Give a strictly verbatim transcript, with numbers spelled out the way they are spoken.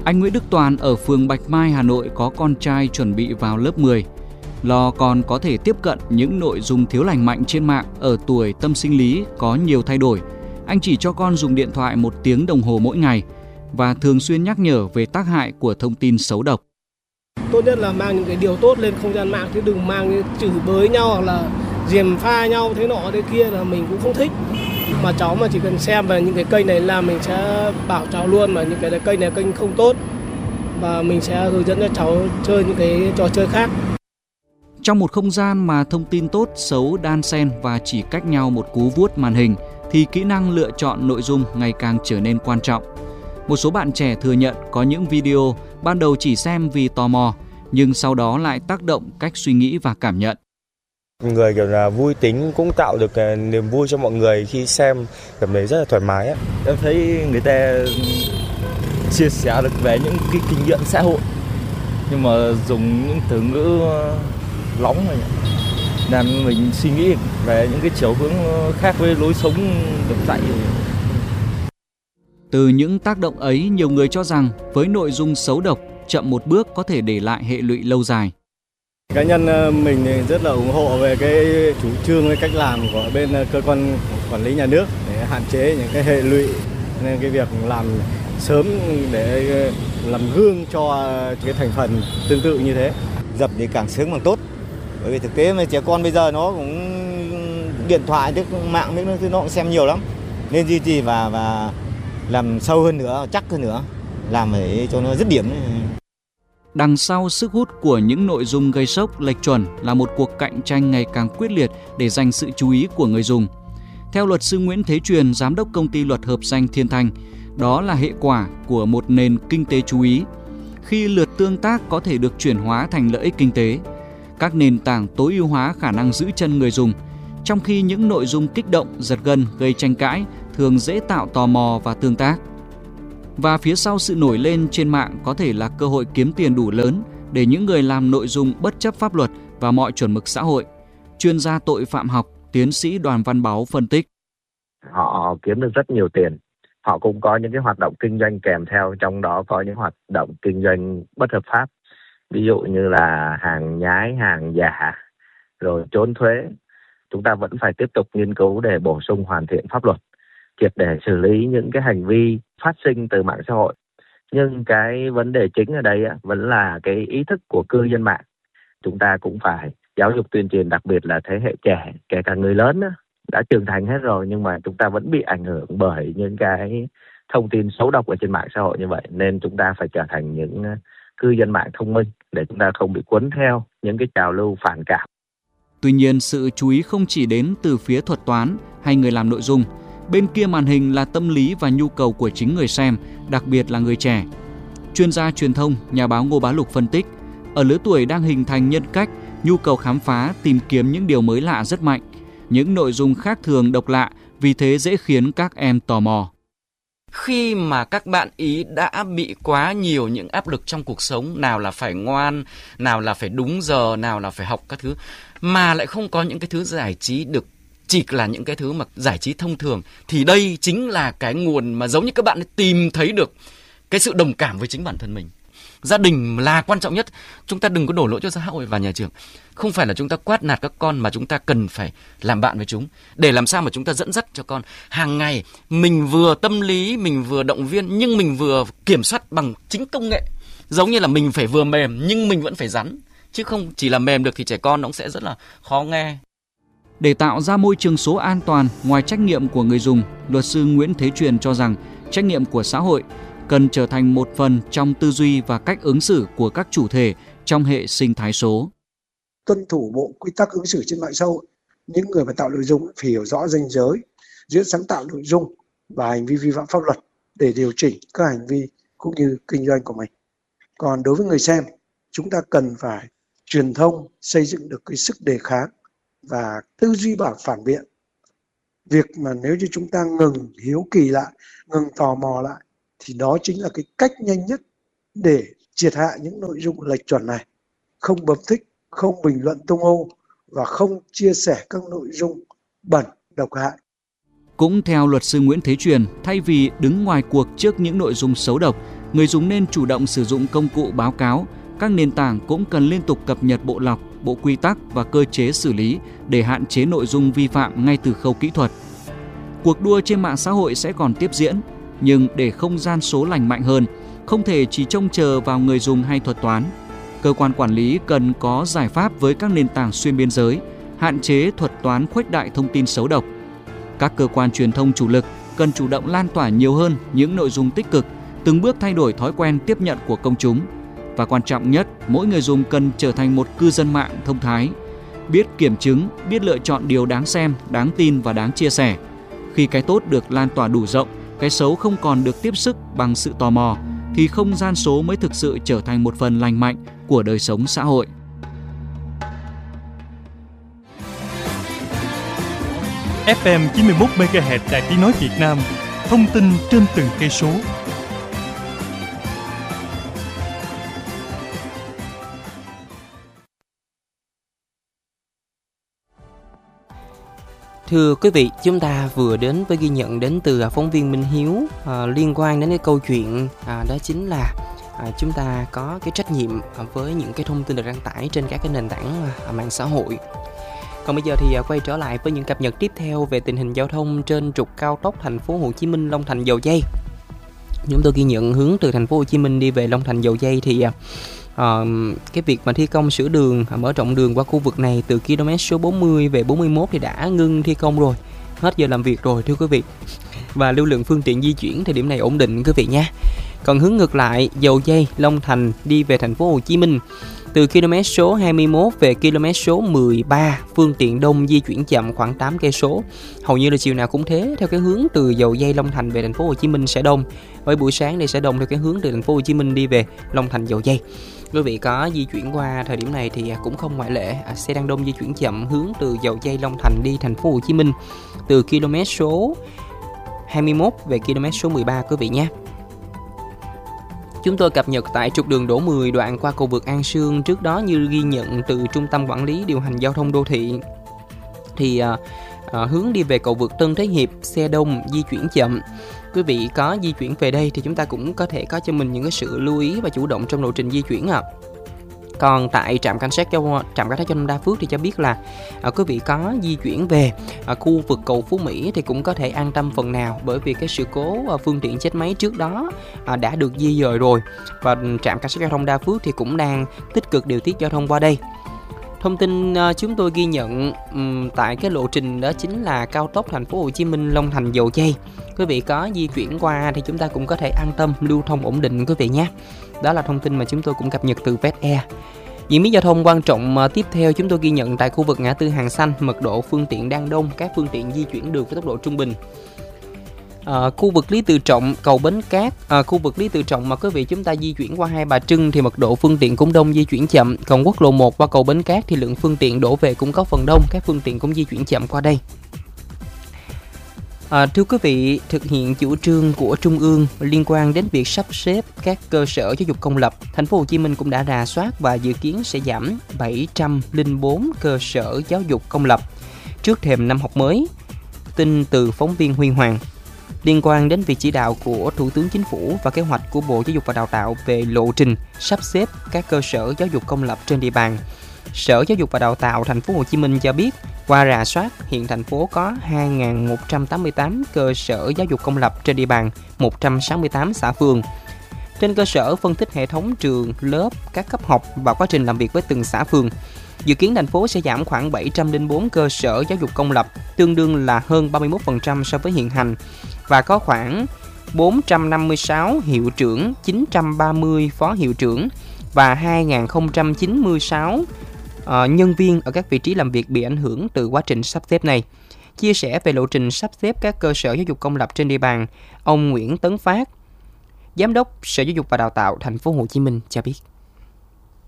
Anh Nguyễn Đức Toàn ở phường Bạch Mai, Hà Nội có con trai chuẩn bị vào lớp mười. Lo con có thể tiếp cận những nội dung thiếu lành mạnh trên mạng ở tuổi tâm sinh lý có nhiều thay đổi. Anh chỉ cho con dùng điện thoại một tiếng đồng hồ mỗi ngày và thường xuyên nhắc nhở về tác hại của thông tin xấu độc. Tốt nhất là mang những cái điều tốt lên không gian mạng, chứ đừng mang những chửi bới nhau hoặc là gièm pha nhau thế nọ thế kia là mình cũng không thích. Mà cháu mà chỉ cần xem về những cái kênh này là mình sẽ bảo cháu luôn mà những cái kênh này kênh không tốt, và mình sẽ hướng dẫn cho cháu chơi những cái trò chơi khác. Trong một không gian mà thông tin tốt, xấu đan xen và chỉ cách nhau một cú vuốt màn hình thì kỹ năng lựa chọn nội dung ngày càng trở nên quan trọng. Một số bạn trẻ thừa nhận có những video ban đầu chỉ xem vì tò mò, nhưng sau đó lại tác động cách suy nghĩ và cảm nhận. Người kiểu là vui tính cũng tạo được niềm vui cho mọi người khi xem, cảm thấy rất là thoải mái ấy. Em thấy người ta chia sẻ được về những cái kinh nghiệm xã hội, nhưng mà dùng những từ ngữ lóng rồi làm mình suy nghĩ về những cái chiều hướng khác với lối sống được dạy. Từ những tác động ấy, nhiều người cho rằng với nội dung xấu độc, chậm một bước có thể để lại hệ lụy lâu dài. Cá nhân mình rất là ủng hộ về cái chủ trương, cái cách làm của bên cơ quan quản lý nhà nước để hạn chế những cái hệ lụy, nên cái việc làm sớm để làm gương cho cái thành phần tương tự như thế. Dập thì càng sớm càng tốt, bởi vì thực tế mà trẻ con bây giờ nó cũng điện thoại, tức mạng mấy thứ nó cũng xem nhiều lắm, nên duy trì và và làm sâu hơn nữa, chắc hơn nữa, làm để cho nó dứt điểm. Đằng sau sức hút của những nội dung gây sốc, lệch chuẩn là một cuộc cạnh tranh ngày càng quyết liệt để giành sự chú ý của người dùng. Theo luật sư Nguyễn Thế Truyền, giám đốc công ty luật hợp danh Thiên Thanh, đó là hệ quả của một nền kinh tế chú ý. Khi lượt tương tác có thể được chuyển hóa thành lợi ích kinh tế, các nền tảng tối ưu hóa khả năng giữ chân người dùng, trong khi những nội dung kích động, giật gân, gây tranh cãi thường dễ tạo tò mò và tương tác. Và phía sau sự nổi lên trên mạng có thể là cơ hội kiếm tiền đủ lớn để những người làm nội dung bất chấp pháp luật và mọi chuẩn mực xã hội. Chuyên gia tội phạm học, tiến sĩ Đoàn Văn Báu phân tích. Họ kiếm được rất nhiều tiền. Họ cũng có những cái hoạt động kinh doanh kèm theo, trong đó có những hoạt động kinh doanh bất hợp pháp. Ví dụ như là hàng nhái, hàng giả, rồi trốn thuế. Chúng ta vẫn phải tiếp tục nghiên cứu để bổ sung hoàn thiện pháp luật, triệt để xử lý những cái hành vi phát sinh từ mạng xã hội. Nhưng cái vấn đề chính ở đây vẫn là cái ý thức của cư dân mạng. Chúng ta cũng phải giáo dục tuyên truyền, đặc biệt là thế hệ trẻ, kể cả người lớn đã trưởng thành hết rồi, nhưng mà chúng ta vẫn bị ảnh hưởng bởi những cái thông tin xấu độc ở trên mạng xã hội như vậy. Nên chúng ta phải trở thành những cư dân mạng thông minh để chúng ta không bị cuốn theo những cái trào lưu phản cảm. Tuy nhiên, sự chú ý không chỉ đến từ phía thuật toán hay người làm nội dung. Bên kia màn hình là tâm lý và nhu cầu của chính người xem, đặc biệt là người trẻ. Chuyên gia truyền thông, nhà báo Ngô Bá Lục phân tích, ở lứa tuổi đang hình thành nhân cách, nhu cầu khám phá, tìm kiếm những điều mới lạ rất mạnh. Những nội dung khác thường, độc lạ, vì thế dễ khiến các em tò mò. Khi mà các bạn ý đã bị quá nhiều những áp lực trong cuộc sống, nào là phải ngoan, nào là phải đúng giờ, nào là phải học các thứ, mà lại không có những cái thứ giải trí được, chỉ là những cái thứ mà giải trí thông thường, thì đây chính là cái nguồn mà giống như các bạn tìm thấy được cái sự đồng cảm với chính bản thân mình. Gia đình là quan trọng nhất. Chúng ta đừng có đổ lỗi cho xã hội và nhà trường. Không phải là chúng ta quát nạt các con, mà chúng ta cần phải làm bạn với chúng, để làm sao mà chúng ta dẫn dắt cho con. Hàng ngày mình vừa tâm lý, mình vừa động viên, nhưng mình vừa kiểm soát bằng chính công nghệ. Giống như là mình phải vừa mềm nhưng mình vẫn phải rắn, chứ không chỉ là mềm được thì trẻ con nó cũng sẽ rất là khó nghe. Để tạo ra môi trường số an toàn, ngoài trách nhiệm của người dùng, luật sư Nguyễn Thế Truyền cho rằng trách nhiệm của xã hội cần trở thành một phần trong tư duy và cách ứng xử của các chủ thể trong hệ sinh thái số. Tuân thủ bộ quy tắc ứng xử trên mạng xã hội, những người mà tạo nội dung phải hiểu rõ ranh giới giữa sáng tạo nội dung và hành vi vi phạm pháp luật để điều chỉnh các hành vi cũng như kinh doanh của mình. Còn đối với người xem, chúng ta cần phải truyền thông xây dựng được cái sức đề kháng và tư duy bảo phản biện. Việc mà nếu như chúng ta ngừng hiếu kỳ lại, ngừng tò mò lại, thì đó chính là cái cách nhanh nhất để triệt hạ những nội dung lệch chuẩn này. Không bấm thích, không bình luận tung hô và không chia sẻ các nội dung bẩn, độc hại. Cũng theo luật sư Nguyễn Thế Truyền, thay vì đứng ngoài cuộc trước những nội dung xấu độc, Người dùng nên chủ động sử dụng công cụ báo cáo. Các nền tảng cũng cần liên tục cập nhật bộ lọc, bộ quy tắc và cơ chế xử lý để hạn chế nội dung vi phạm ngay từ khâu kỹ thuật. Cuộc đua trên mạng xã hội sẽ còn tiếp diễn, nhưng để không gian số lành mạnh hơn, không thể chỉ trông chờ vào người dùng hay thuật toán. Cơ quan quản lý cần có giải pháp với các nền tảng xuyên biên giới, hạn chế thuật toán khuếch đại thông tin xấu độc. Các cơ quan truyền thông chủ lực cần chủ động lan tỏa nhiều hơn những nội dung tích cực, từng bước thay đổi thói quen tiếp nhận của công chúng. Và quan trọng nhất, mỗi người dùng cần trở thành một cư dân mạng thông thái, biết kiểm chứng, biết lựa chọn điều đáng xem, đáng tin và đáng chia sẻ. Khi cái tốt được lan tỏa đủ rộng, cái xấu không còn được tiếp sức bằng sự tò mò, thì không gian số mới thực sự trở thành một phần lành mạnh của đời sống xã hội. ép em chín mươi mốt mê ga héc Đài Tiếng nói Việt Nam, thông tin trên từng cây số. Thưa quý vị, chúng ta vừa đến với ghi nhận đến từ phóng viên Minh Hiếu à, liên quan đến cái câu chuyện à, đó chính là à, chúng ta có cái trách nhiệm với những cái thông tin được đăng tải trên các cái nền tảng à, mạng xã hội. Còn bây giờ thì à, quay trở lại với những cập nhật tiếp theo về tình hình giao thông trên trục cao tốc thành phố Hồ Chí Minh Long Thành Dầu Giây. Chúng tôi ghi nhận hướng từ thành phố Hồ Chí Minh đi về Long Thành Dầu Giây thì à, À, cái việc mà thi công sửa đường, mở rộng đường qua khu vực này từ km số bốn mươi về bốn mươi mốt thì đã ngưng thi công rồi, hết giờ làm việc rồi thưa quý vị. Và lưu lượng phương tiện di chuyển thời điểm này ổn định quý vị nha. Còn hướng ngược lại, Dầu Giây Long Thành đi về thành phố Hồ Chí Minh từ km số hai mươi mốt về km số mười ba, phương tiện đông di chuyển chậm khoảng tám cây số. Hầu như là chiều nào cũng thế, theo cái hướng từ Dầu Giây Long Thành về thành phố Hồ Chí Minh sẽ đông. Với buổi sáng đây sẽ đông theo cái hướng từ thành phố Hồ Chí Minh đi về Long Thành Dầu Giây. Quý vị có di chuyển qua thời điểm này thì cũng không ngoại lệ, à, xe đang đông di chuyển chậm hướng từ Dầu Giây Long Thành đi thành phố Hồ Chí Minh từ km số hai mươi mốt về km số mười ba quý vị nhé. Chúng tôi cập nhật tại trục đường Đỗ mười đoạn qua cầu vượt An Sương, trước đó như ghi nhận từ Trung tâm Quản lý Điều hành Giao thông Đô thị thì à, à, hướng đi về cầu vượt Tân Thế Hiệp xe đông di chuyển chậm. Quý vị có di chuyển về đây thì chúng ta cũng có thể có cho mình những cái sự lưu ý và chủ động trong lộ trình di chuyển ạ. À. Còn tại trạm cảnh sát giao trạm cảnh sát giao thông Đa Phước thì cho biết là à, quý vị có di chuyển về à, khu vực cầu Phú Mỹ thì cũng có thể an tâm phần nào, bởi vì cái sự cố à, phương tiện chết máy trước đó à, đã được di dời rồi, và trạm cảnh sát giao thông Đa Phước thì cũng đang tích cực điều tiết giao thông qua đây. Thông tin uh, chúng tôi ghi nhận um, tại cái lộ trình đó chính là cao tốc thành phố Hồ Chí Minh Long Thành Dầu Giây. Quý vị có di chuyển qua thì chúng ta cũng có thể an tâm lưu thông ổn định quý vị nhé. Đó là thông tin mà chúng tôi cũng cập nhật từ vét e. Diễn biến giao thông quan trọng uh, tiếp theo chúng tôi ghi nhận tại khu vực ngã tư Hàng Xanh, mật độ phương tiện đang đông, các phương tiện di chuyển đường với tốc độ trung bình. À, khu vực Lý Tự Trọng, cầu Bến Cát, à, khu vực Lý Tự Trọng mà quý vị chúng ta di chuyển qua Hai Bà Trưng thì mật độ phương tiện cũng đông, di chuyển chậm. Còn quốc lộ một qua cầu Bến Cát thì lượng phương tiện đổ về cũng có phần đông, các phương tiện cũng di chuyển chậm qua đây. À, thưa quý vị, thực hiện chủ trương của Trung ương liên quan đến việc sắp xếp các cơ sở giáo dục công lập, thành phố Hồ Chí Minh cũng đã rà soát và dự kiến sẽ giảm bảy trăm lẻ bốn cơ sở giáo dục công lập trước thềm năm học mới. Tin từ phóng viên Huy Hoàng. Liên quan đến việc chỉ đạo của Thủ tướng Chính phủ và kế hoạch của Bộ Giáo dục và Đào tạo về lộ trình sắp xếp các cơ sở giáo dục công lập trên địa bàn, Sở Giáo dục và Đào tạo thành phố Hồ Chí Minh cho biết, qua rà soát, hiện thành phố có hai nghìn một trăm tám mươi tám cơ sở giáo dục công lập trên địa bàn một trăm sáu mươi tám xã phường. Trên cơ sở phân tích hệ thống trường, lớp, các cấp học và quá trình làm việc với từng xã phường, dự kiến thành phố sẽ giảm khoảng bảy trăm lẻ bốn cơ sở giáo dục công lập, tương đương là hơn ba mươi mốt phần trăm so với hiện hành, và có khoảng bốn trăm năm mươi sáu hiệu trưởng, chín trăm ba mươi phó hiệu trưởng và hai nghìn không trăm chín mươi sáu uh, nhân viên ở các vị trí làm việc bị ảnh hưởng từ quá trình sắp xếp này. Chia sẻ về lộ trình sắp xếp các cơ sở giáo dục công lập trên địa bàn, ông Nguyễn Tấn Phát, Giám đốc Sở Giáo dục và Đào tạo thành phố Hồ Chí Minh cho biết.